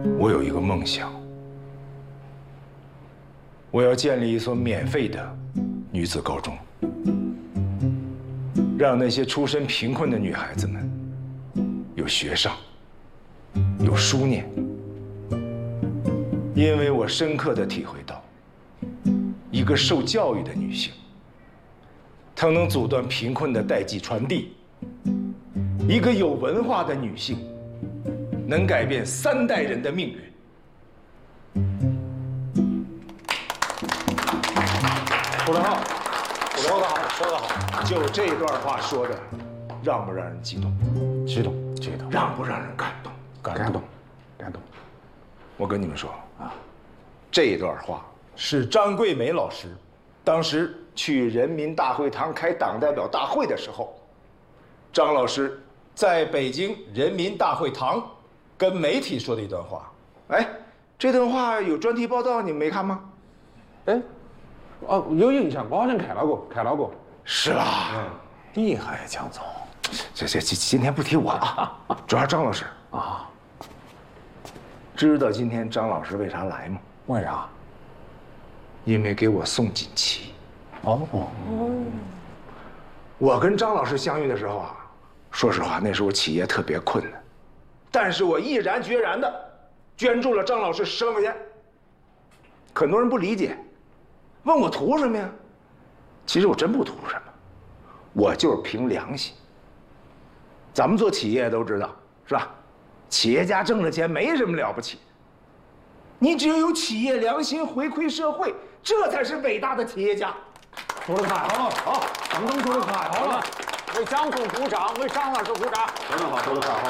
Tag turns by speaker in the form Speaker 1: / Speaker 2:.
Speaker 1: 我有一个梦想，我要建立一所免费的女子高中，让那些出身贫困的女孩子们有学上，有书念。因为我深刻地体会到，一个受教育的女性，她能阻断贫困的代际传递；一个有文化的女性，能改变3代人的命运。说得好，说得好，说得好！就这段话说的，让不让人激动？
Speaker 2: 激动，激动。
Speaker 1: 让不让人感动？
Speaker 2: 感动，感动。
Speaker 1: 我跟你们说啊，这段话是张桂梅老师当时去人民大会堂开党代表大会的时候，张老师在北京人民大会堂跟媒体说的一段话。哎，这段话有专题报道，你们没看吗？
Speaker 2: 哎，哦，有印象，我好像看到过。
Speaker 1: 是吧？
Speaker 2: 厉害，江总。
Speaker 1: 这今天不提我啊，主要是张老师啊。知道今天张老师为啥来吗？
Speaker 2: 为啥？
Speaker 1: 因为给我送锦旗。
Speaker 2: 哦。
Speaker 1: 我跟张老师相遇的时候啊，说实话，那时候企业特别困难，但是我毅然决然的捐助了张老师10万块钱。很多人不理解，问我图什么呀？其实我真不图什么，我就是凭良心。咱们做企业都知道，是吧？企业家挣的钱没什么了不起，你只有有企业良心回馈社会，这才是伟大的企业家。
Speaker 2: 说得太好了，好，江总说得太好了，
Speaker 3: 为江总鼓掌，为张老师鼓掌。
Speaker 2: 说得好，说得太好。